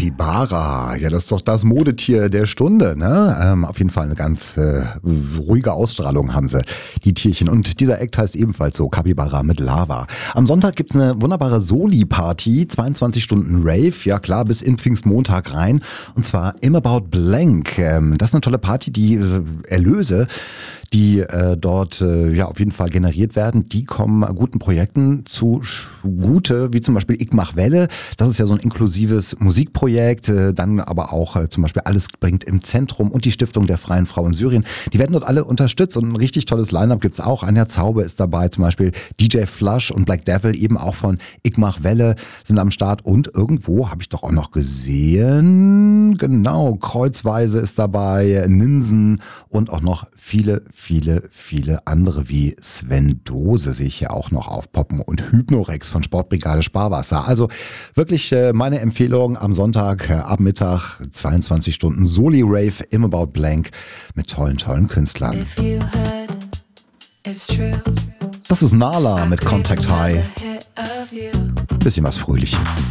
Capybara, ja, das ist doch das Modetier der Stunde, ne? Auf jeden Fall eine ganz ruhige Ausstrahlung haben sie, die Tierchen. Und dieser Act heißt ebenfalls so, Capybara mit Lava. Am Sonntag gibt's eine wunderbare Soli-Party, 22 Stunden Rave, ja klar, bis in Pfingstmontag rein. Und zwar Im About Blank. Das ist eine tolle Party, die Erlöse, die dort ja auf jeden Fall generiert werden, die kommen guten Projekten zugute, wie zum Beispiel Ich mach Welle. Das ist ja so ein inklusives Musikprojekt, dann aber auch zum Beispiel Alles bringt im Zentrum und die Stiftung der Freien Frau in Syrien. Die werden dort alle unterstützt und ein richtig tolles Line-Up gibt's auch. Anja Zaube ist dabei, zum Beispiel DJ Flush und Black Devil, eben auch von Ich mach Welle, sind am Start. Und irgendwo habe ich doch auch noch gesehen, genau, Kreuzweise ist dabei, Ninsen und auch noch viele andere wie Sven Dose sehe ich ja auch noch aufpoppen und Hypnorex von Sportbrigade Sparwasser. Also wirklich meine Empfehlung am Sonntag ab Mittag 22 Stunden Soli-Rave im About Blank mit tollen Künstlern. Das ist Nala mit Contact High. Bisschen was Fröhliches.